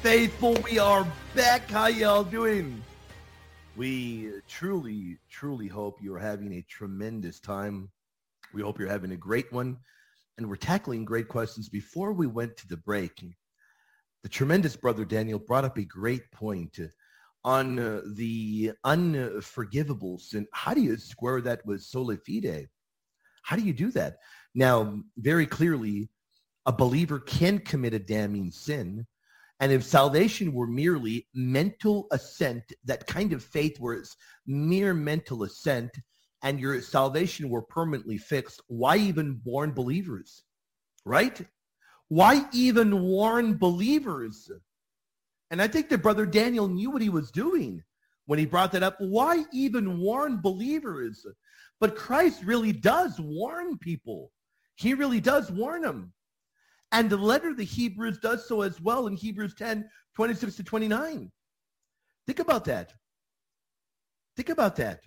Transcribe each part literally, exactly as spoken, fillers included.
faithful, we are back. How y'all doing? We truly, truly hope you're having a tremendous time. We hope you're having a great one. And we're tackling great questions. Before we went to the break, the tremendous Brother Daniel brought up a great point on uh, the unforgivable sin. How do you square that with sola fide? How do you do that? Now, very clearly, a believer can commit a damning sin. And if salvation were merely mental assent, that kind of faith where it's mere mental assent, and your salvation were permanently fixed, why even warn believers, right? Why even warn believers? And I think that Brother Daniel knew what he was doing when he brought that up. Why even warn believers? But Christ really does warn people. He really does warn them. And the letter of the Hebrews does so as well in Hebrews ten, twenty-six to twenty-nine. Think about that. Think about that.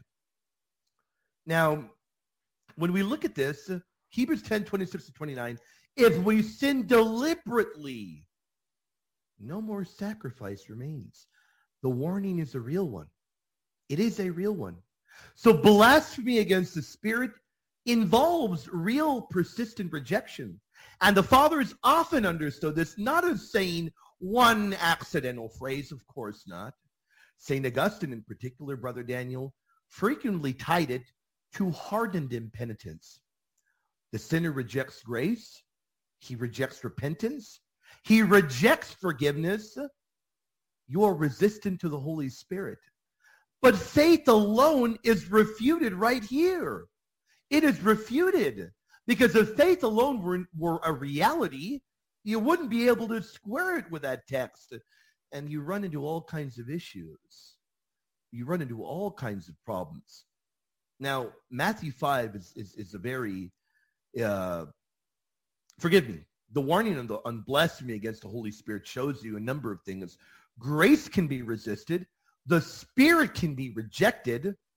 Now, when we look at this, Hebrews ten, twenty-six to twenty-nine, if we sin deliberately, no more sacrifice remains. The warning is a real one. It is a real one. So blasphemy against the Spirit involves real persistent rejection. And the fathers often understood this, not as saying one accidental phrase, of course not. Saint Augustine in particular, Brother Daniel, frequently tied it to hardened impenitence. The sinner rejects grace. He rejects repentance. He rejects forgiveness. You are resistant to the Holy Spirit. But faith alone is refuted right here. It is refuted. Because if faith alone were, were a reality, you wouldn't be able to square it with that text. And you run into all kinds of issues. You run into all kinds of problems. Now, Matthew five is, is, is a very, uh, forgive me, the warning on, the, on blasphemy against the Holy Spirit shows you a number of things. Grace can be resisted. The Spirit can be rejected.